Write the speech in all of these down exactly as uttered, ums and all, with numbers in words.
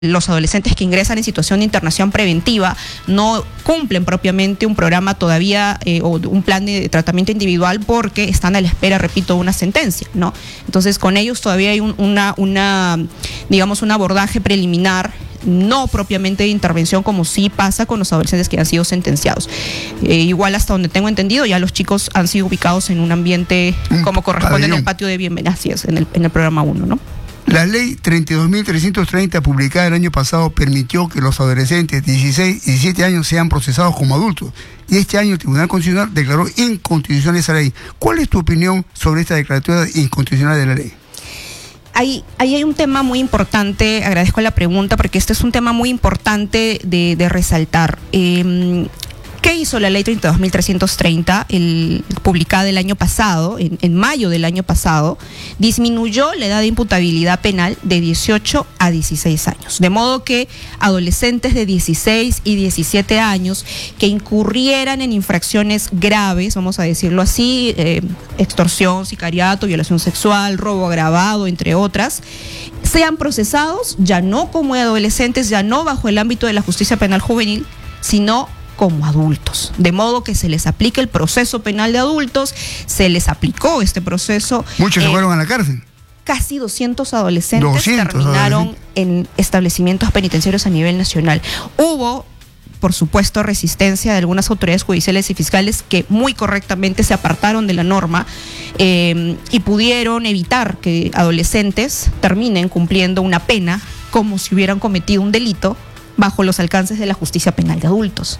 los adolescentes que ingresan en situación de internación preventiva no cumplen propiamente un programa todavía eh, o un plan de tratamiento individual porque están a la espera, repito, de una sentencia, ¿no? Entonces, con ellos todavía hay un, una, una, digamos, un abordaje preliminar, no propiamente de intervención, como sí pasa con los adolescentes que han sido sentenciados. Eh, igual, hasta donde tengo entendido, ya los chicos han sido ubicados en un ambiente como corresponde en el patio de bienvenida, así es, en el, en el programa uno, ¿no? La ley treinta y dos mil trescientos treinta, publicada el año pasado, permitió que los adolescentes de dieciséis y diecisiete años sean procesados como adultos. Y este año el Tribunal Constitucional declaró inconstitucional esa ley. ¿Cuál es tu opinión sobre esta declaratoria inconstitucional de la ley? Ahí, ahí hay un tema muy importante, agradezco la pregunta, porque este es un tema muy importante de, de resaltar. Eh, ¿Qué hizo la ley treinta y dos mil trescientos treinta, el, publicada el año pasado, en, en mayo del año pasado? Disminuyó la edad de imputabilidad penal de dieciocho a dieciséis años. De modo que adolescentes de dieciséis y diecisiete años que incurrieran en infracciones graves, vamos a decirlo así, eh, extorsión, sicariato, violación sexual, robo agravado, entre otras, sean procesados ya no como adolescentes, ya no bajo el ámbito de la justicia penal juvenil, sino como adultos, de modo que se les aplique el proceso penal de adultos. Se les aplicó este proceso. Muchos eh, se fueron a la cárcel. Casi doscientos adolescentes doscientos terminaron adolescentes. en establecimientos penitenciarios a nivel nacional. Hubo, por supuesto, resistencia de algunas autoridades judiciales y fiscales que muy correctamente se apartaron de la norma eh, y pudieron evitar que adolescentes terminen cumpliendo una pena como si hubieran cometido un delito bajo los alcances de la justicia penal de adultos.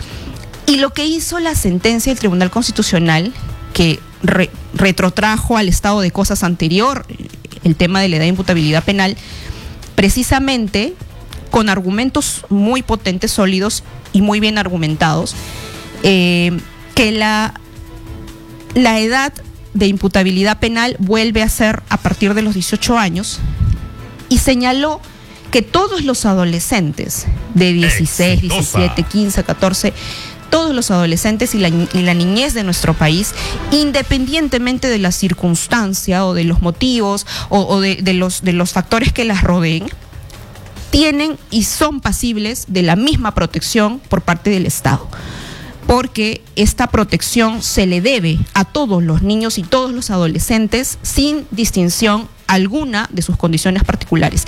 Y lo que hizo la sentencia del Tribunal Constitucional, que re, retrotrajo al estado de cosas anterior el tema de la edad de imputabilidad penal, precisamente con argumentos muy potentes, sólidos y muy bien argumentados, eh, que la, la edad de imputabilidad penal vuelve a ser a partir de los dieciocho años, y señaló que todos los adolescentes de dieciséis, diecisiete, quince, catorce, todos los adolescentes y la, y la niñez de nuestro país, independientemente de la circunstancia o de los motivos o, o de, de, los, de los factores que las rodeen, tienen y son pasibles de la misma protección por parte del Estado. Porque esta protección se le debe a todos los niños y todos los adolescentes sin distinción alguna de sus condiciones particulares.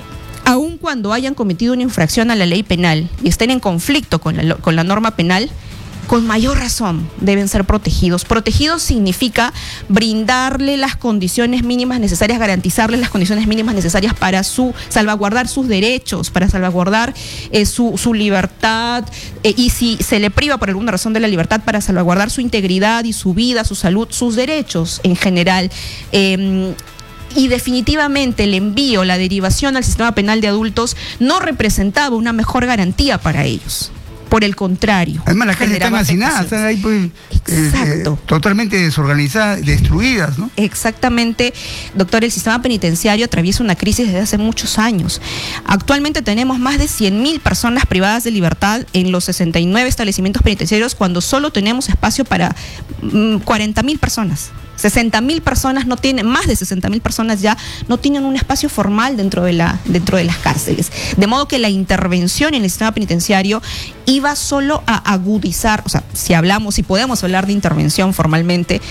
Aun cuando hayan cometido una infracción a la ley penal y estén en conflicto con la, con la norma penal, con mayor razón deben ser protegidos. Protegidos significa brindarle las condiciones mínimas necesarias, garantizarles las condiciones mínimas necesarias para su salvaguardar sus derechos, para salvaguardar eh, su, su libertad, eh, y si se le priva por alguna razón de la libertad, para salvaguardar su integridad y su vida, su salud, sus derechos en general. Eh, Y definitivamente el envío, la derivación al sistema penal de adultos no representaba una mejor garantía para ellos. Por el contrario. Además, las calles están hacinadas, están ahí pues, Exacto. Eh, totalmente desorganizadas, destruidas, ¿no? Exactamente, doctor. El sistema penitenciario atraviesa una crisis desde hace muchos años. Actualmente tenemos más de cien mil personas privadas de libertad en los sesenta y nueve establecimientos penitenciarios, cuando solo tenemos espacio para mmm, cuarenta mil personas. sesenta mil personas no tienen, más de sesenta mil personas ya no tienen un espacio formal dentro de, la, dentro de las cárceles. De modo que la intervención en el sistema penitenciario iba solo a agudizar, o sea, si hablamos, si podemos hablar de intervención formalmente,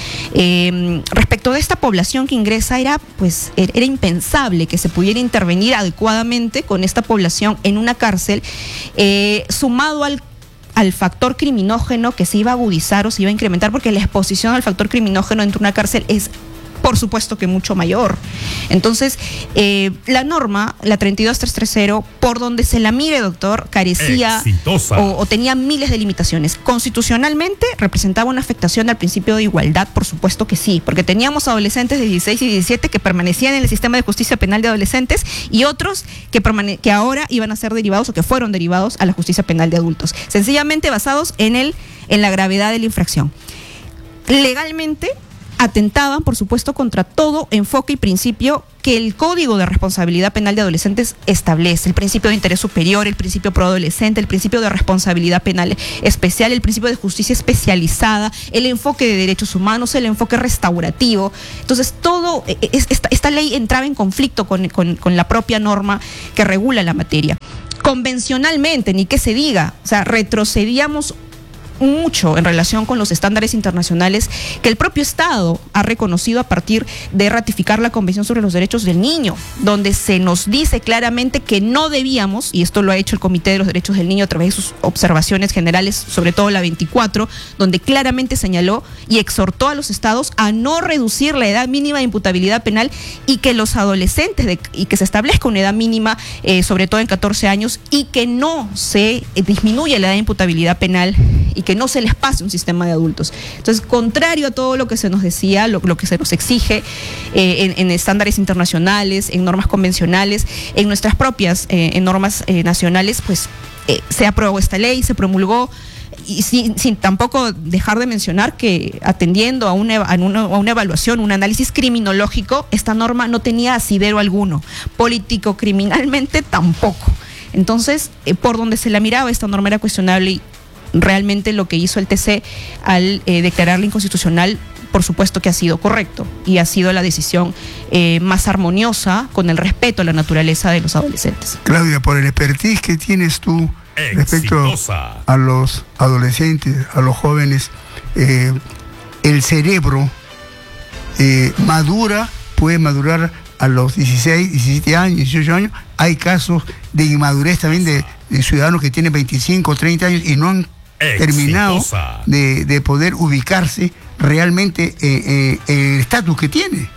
eh, respecto de esta población que ingresa, era, pues, era impensable que se pudiera intervenir adecuadamente con esta población en una cárcel, eh, sumado al al factor criminógeno que se iba a agudizar o se iba a incrementar, porque la exposición al factor criminógeno dentro de una cárcel es, por supuesto, que mucho mayor. Entonces, eh, la norma, la treinta y dos mil trescientos treinta, por donde se la mire, doctor, carecía o, o tenía miles de limitaciones. Constitucionalmente representaba una afectación al principio de igualdad, por supuesto que sí, porque teníamos adolescentes de dieciséis y diecisiete que permanecían en el sistema de justicia penal de adolescentes y otros que, permane- que ahora iban a ser derivados o que fueron derivados a la justicia penal de adultos, sencillamente basados en, el, en la gravedad de la infracción. Legalmente, atentaban, por supuesto, contra todo enfoque y principio que el Código de Responsabilidad Penal de Adolescentes establece: el principio de interés superior, el principio pro adolescente, el principio de responsabilidad penal especial, el principio de justicia especializada, el enfoque de derechos humanos, el enfoque restaurativo. Entonces, todo esta, esta ley entraba en conflicto con, con, con la propia norma que regula la materia. Convencionalmente, ni que se diga, o sea, retrocedíamos mucho en relación con los estándares internacionales que el propio Estado ha reconocido a partir de ratificar la Convención sobre los Derechos del Niño, donde se nos dice claramente que no debíamos, y esto lo ha hecho el Comité de los Derechos del Niño a través de sus observaciones generales, sobre todo la veinticuatro, donde claramente señaló y exhortó a los Estados a no reducir la edad mínima de imputabilidad penal, y que los adolescentes, de, y que se establezca una edad mínima, eh, sobre todo en catorce años, y que no se eh, disminuya la edad de imputabilidad penal, y que no se les pase un sistema de adultos. Entonces, contrario a todo lo que se nos decía, lo, lo que se nos exige eh, en, en estándares internacionales, en normas convencionales, en nuestras propias eh, en normas eh, nacionales, pues eh, se aprobó esta ley, se promulgó, y sin, sin tampoco dejar de mencionar que, atendiendo a una, a, una, a una evaluación, un análisis criminológico, esta norma no tenía asidero alguno, político, criminalmente tampoco. Entonces, eh, por donde se la miraba, esta norma era cuestionable, y realmente lo que hizo el T C al eh, declararla inconstitucional, por supuesto que ha sido correcto, y ha sido la decisión eh, más armoniosa con el respeto a la naturaleza de los adolescentes. Claudia, por el expertise que tienes tú respecto Exitosa. a los adolescentes, a los jóvenes, eh, el cerebro eh, madura, puede madurar a los dieciséis, diecisiete años, dieciocho años. Hay casos de inmadurez también de, de ciudadanos que tienen veinticinco, treinta años y no han terminado de, de poder ubicarse realmente eh, eh, el estatus que tiene.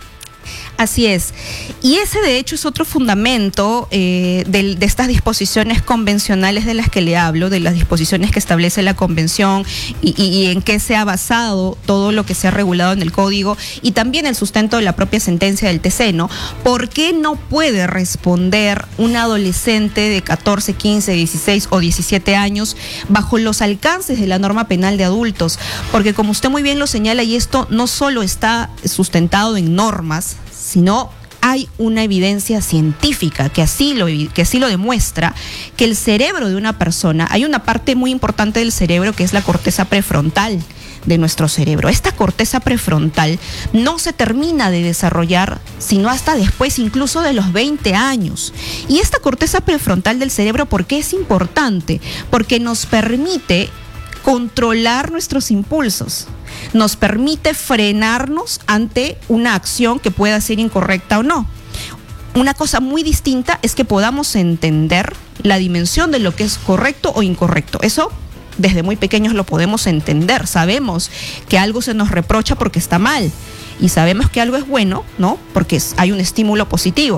Así es. Y ese, de hecho, es otro fundamento eh, de, de estas disposiciones convencionales de las que le hablo, de las disposiciones que establece la Convención, y, y, y en qué se ha basado todo lo que se ha regulado en el Código, y también el sustento de la propia sentencia del T C, ¿no? ¿Por qué no puede responder un adolescente de catorce, quince, dieciséis o diecisiete años bajo los alcances de la norma penal de adultos? Porque, como usted muy bien lo señala, y esto no solo está sustentado en normas, sino hay una evidencia científica que así lo, que así lo demuestra, que el cerebro de una persona, hay una parte muy importante del cerebro que es la corteza prefrontal de nuestro cerebro. Esta corteza prefrontal no se termina de desarrollar sino hasta después incluso de los veinte años. Y esta corteza prefrontal del cerebro, ¿por qué es importante? Porque nos permite controlar nuestros impulsos, nos permite frenarnos ante una acción que pueda ser incorrecta o no. Una cosa muy distinta es que podamos entender la dimensión de lo que es correcto o incorrecto. Eso desde muy pequeños lo podemos entender. Sabemos que algo se nos reprocha porque está mal, y sabemos que algo es bueno, ¿no? Porque hay un estímulo positivo.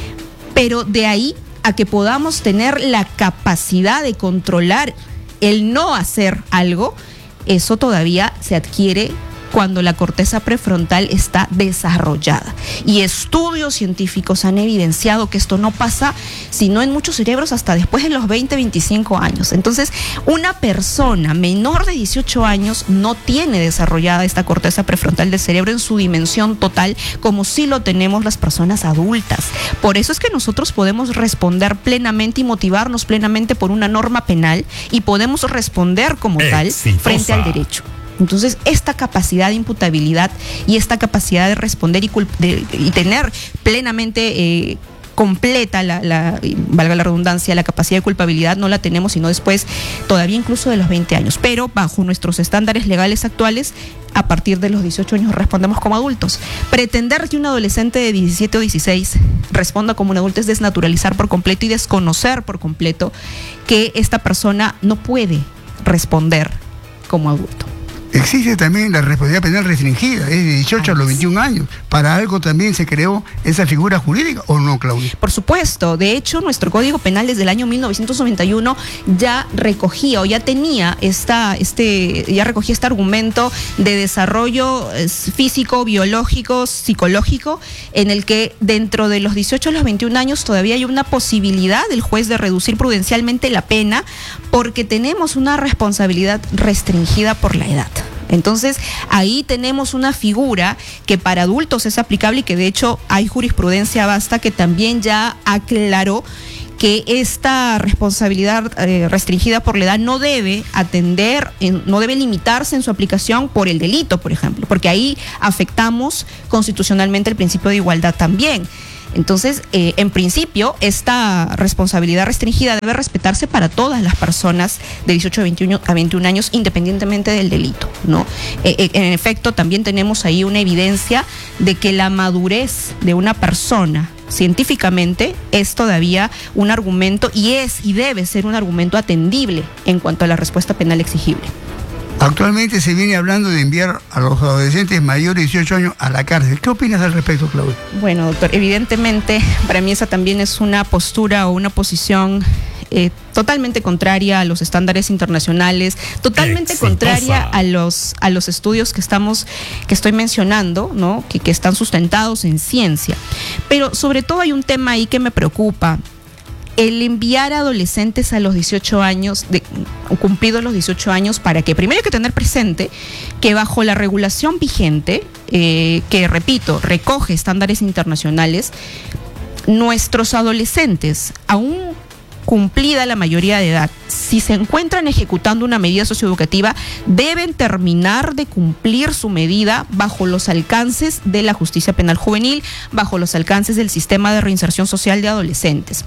Pero de ahí a que podamos tener la capacidad de controlar el no hacer algo, eso todavía se adquiere cuando la corteza prefrontal está desarrollada. Y estudios científicos han evidenciado que esto no pasa sino en muchos cerebros hasta después de los veinte, veinticinco años. Entonces, una persona menor de dieciocho años no tiene desarrollada esta corteza prefrontal del cerebro en su dimensión total, como sí lo tenemos las personas adultas. Por eso es que nosotros podemos responder plenamente y motivarnos plenamente por una norma penal, y podemos responder como tal Exitosa. frente al derecho. Entonces, esta capacidad de imputabilidad y esta capacidad de responder y, de, y tener plenamente eh, completa, la, la, valga la redundancia, la capacidad de culpabilidad, no la tenemos sino después, todavía incluso de los veinte años. Pero bajo nuestros estándares legales actuales, a partir de los dieciocho años respondemos como adultos. Pretender que un adolescente de diecisiete o dieciséis responda como un adulto es desnaturalizar por completo y desconocer por completo que esta persona no puede responder como adulto. Existe también la responsabilidad penal restringida, es de dieciocho a los veintiún años. ¿Para algo también se creó esa figura jurídica o no, Claudia? Por supuesto. De hecho, nuestro Código Penal desde el año mil novecientos noventa y uno ya recogía o ya tenía esta, este, ya recogía este argumento de desarrollo físico, biológico, psicológico, en el que dentro de los dieciocho a los veintiún años todavía hay una posibilidad del juez de reducir prudencialmente la pena, porque tenemos una responsabilidad restringida por la edad. Entonces, ahí tenemos una figura que para adultos es aplicable y que de hecho hay jurisprudencia vasta que también ya aclaró que esta responsabilidad eh, restringida por la edad no debe atender, en, no debe limitarse en su aplicación por el delito, por ejemplo, porque ahí afectamos constitucionalmente el principio de igualdad también. Entonces, eh, en principio, esta responsabilidad restringida debe respetarse para todas las personas de dieciocho a veintiún años, independientemente del delito, ¿no? Eh, eh, en efecto, también tenemos ahí una evidencia de que la madurez de una persona científicamente es todavía un argumento y es y debe ser un argumento atendible en cuanto a la respuesta penal exigible. Actualmente se viene hablando de enviar a los adolescentes mayores de dieciocho años a la cárcel. ¿Qué opinas al respecto, Claudia? Bueno, doctor, evidentemente para mí esa también es una postura o una posición eh, totalmente contraria a los estándares internacionales, totalmente Exitosa. contraria a los a los estudios que estamos que estoy mencionando, ¿no? Que, que están sustentados en ciencia. Pero sobre todo hay un tema ahí que me preocupa. El enviar a adolescentes a los dieciocho años, de, cumplidos los dieciocho años, para que primero hay que tener presente que bajo la regulación vigente, eh, que repito, recoge estándares internacionales, nuestros adolescentes, aún cumplida la mayoría de edad, si se encuentran ejecutando una medida socioeducativa, deben terminar de cumplir su medida bajo los alcances de la justicia penal juvenil, bajo los alcances del sistema de reinserción social de adolescentes.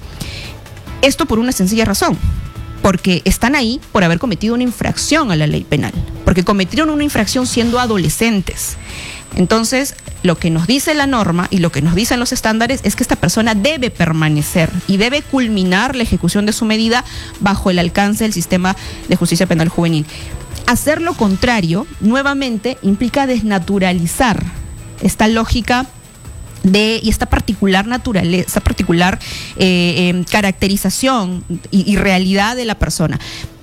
Esto por una sencilla razón, porque están ahí por haber cometido una infracción a la ley penal, porque cometieron una infracción siendo adolescentes. Entonces, lo que nos dice la norma y lo que nos dicen los estándares es que esta persona debe permanecer y debe culminar la ejecución de su medida bajo el alcance del sistema de justicia penal juvenil. Hacer lo contrario, nuevamente, implica desnaturalizar esta lógica de y esta particular naturaleza, esta particular eh, eh, caracterización y, y realidad de la persona.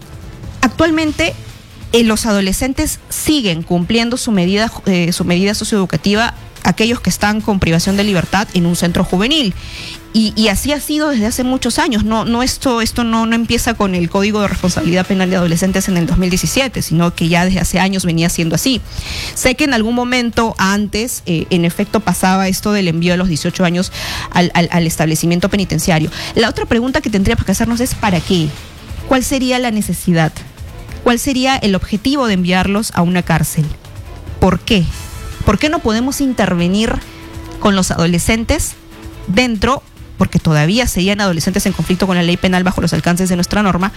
Actualmente, eh, los adolescentes siguen cumpliendo su medida, eh, su medida socioeducativa, aquellos que están con privación de libertad en un centro juvenil. Y, y así ha sido desde hace muchos años. No, no esto, esto no, no empieza con el Código de Responsabilidad Penal de Adolescentes en el dos mil diecisiete, sino que ya desde hace años venía siendo así. Sé que en algún momento antes, eh, en efecto, pasaba esto del envío a los dieciocho años al, al, al establecimiento penitenciario. La otra pregunta que tendríamos que hacernos es ¿para qué? ¿Cuál sería la necesidad? ¿Cuál sería el objetivo de enviarlos a una cárcel? ¿Por qué? ¿Por qué no podemos intervenir con los adolescentes dentro, porque todavía seguían adolescentes en conflicto con la ley penal bajo los alcances de nuestra norma?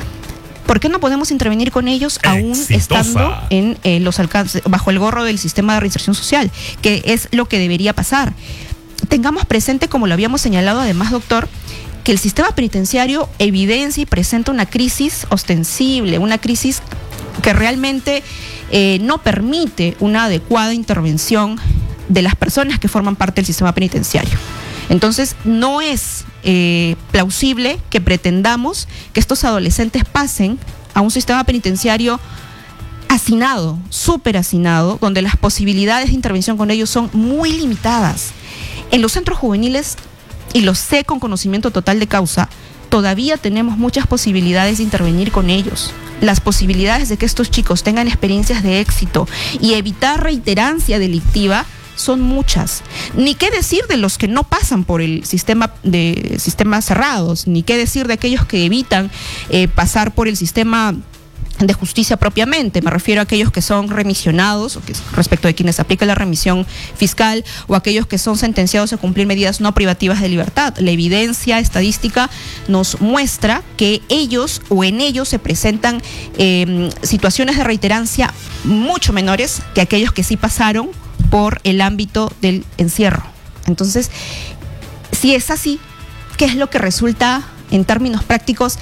¿Por qué no podemos intervenir con ellos aún Exitosa. estando en eh, los alcances, bajo el gorro del sistema de reinserción social, que es lo que debería pasar? Tengamos presente, como lo habíamos señalado además, doctor, que el sistema penitenciario evidencia y presenta una crisis ostensible, una crisis que realmente eh, no permite una adecuada intervención de las personas que forman parte del sistema penitenciario. Entonces, no es eh, plausible que pretendamos que estos adolescentes pasen a un sistema penitenciario hacinado, súper hacinado, donde las posibilidades de intervención con ellos son muy limitadas. En los centros juveniles, y lo sé con conocimiento total de causa, todavía tenemos muchas posibilidades de intervenir con ellos. Las posibilidades de que estos chicos tengan experiencias de éxito y evitar reiterancia delictiva son muchas. Ni qué decir de los que no pasan por el sistema de sistemas cerrados, ni qué decir de aquellos que evitan eh, pasar por el sistema de justicia propiamente. Me refiero a aquellos que son remisionados, o que, respecto de quienes aplica la remisión fiscal, o aquellos que son sentenciados a cumplir medidas no privativas de libertad. La evidencia estadística nos muestra que ellos o en ellos se presentan eh, situaciones de reiterancia mucho menores que aquellos que sí pasaron por el ámbito del encierro. Entonces, si es así, ¿qué es lo que resulta en términos prácticos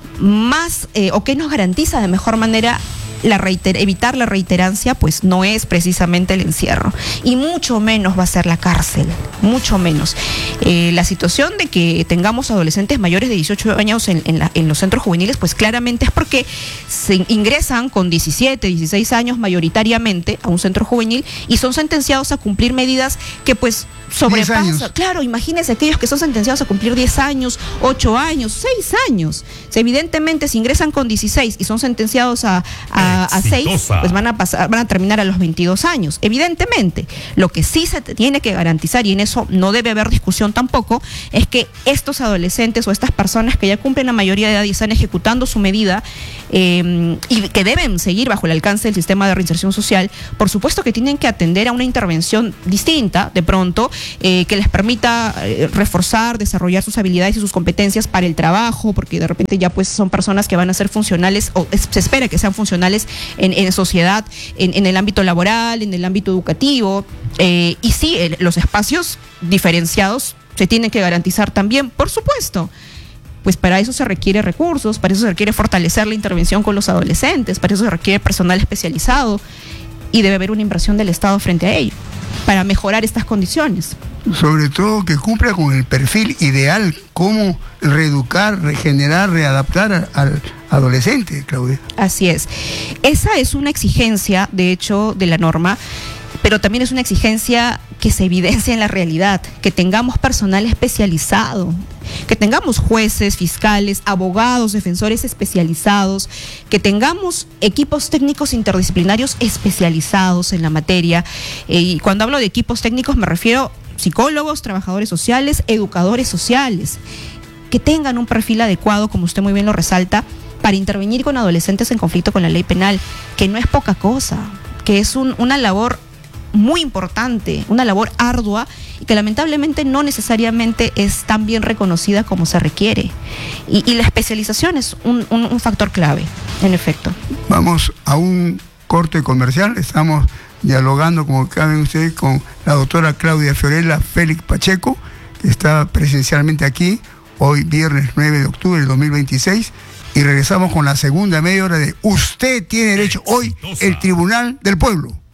más eh, o qué nos garantiza de mejor manera la reiter- evitar la reiterancia? Pues no es precisamente el encierro, y mucho menos va a ser la cárcel, mucho menos. Eh, la situación de que tengamos adolescentes mayores de dieciocho años en, en, la, en los centros juveniles, pues claramente es porque se ingresan con diecisiete, dieciséis años mayoritariamente a un centro juvenil y son sentenciados a cumplir medidas que pues sobrepasa. Claro, imagínense aquellos que son sentenciados a cumplir diez años, ocho años, seis años. O sea, evidentemente, si ingresan con dieciséis y son sentenciados a, a a, a seis, pues van a pasar, van a terminar a los veintidós años. Evidentemente, lo que sí se tiene que garantizar, y en eso no debe haber discusión tampoco, es que estos adolescentes o estas personas que ya cumplen la mayoría de edad y están ejecutando su medida eh, y que deben seguir bajo el alcance del sistema de reinserción social, por supuesto que tienen que atender a una intervención distinta, de pronto, eh, que les permita eh, reforzar, desarrollar sus habilidades y sus competencias para el trabajo, porque de repente ya pues son personas que van a ser funcionales, o es, se espera que sean funcionales en, en sociedad, en, en el ámbito laboral, en el ámbito educativo, eh, y sí, el, los espacios diferenciados se tienen que garantizar también, por supuesto. Pues para eso se requiere recursos, para eso se requiere fortalecer la intervención con los adolescentes, para eso se requiere personal especializado, y debe haber una inversión del Estado frente a ello, para mejorar estas condiciones. Sobre todo que cumpla con el perfil ideal, cómo reeducar, regenerar, readaptar al adolescente, Claudia. Así es. Esa es una exigencia, de hecho, de la norma, pero también es una exigencia que se evidencia en la realidad, que tengamos personal especializado, que tengamos jueces, fiscales, abogados, defensores especializados, que tengamos equipos técnicos interdisciplinarios especializados en la materia. Eh, y cuando hablo de equipos técnicos me refiero a psicólogos, trabajadores sociales, educadores sociales, que tengan un perfil adecuado, como usted muy bien lo resalta, para intervenir con adolescentes en conflicto con la ley penal, que no es poca cosa, que es un, una labor muy importante, una labor ardua y que lamentablemente no necesariamente es tan bien reconocida como se requiere. Y, y la especialización es un, un, un factor clave, en efecto. Vamos a un corte comercial. Estamos dialogando, como saben ustedes, con la doctora Claudia Fiorella Félix Pacheco, que está presencialmente aquí hoy, viernes nueve de octubre del dos mil veintiséis. Y regresamos con la segunda media hora de Usted tiene derecho, hoy el Tribunal del Pueblo.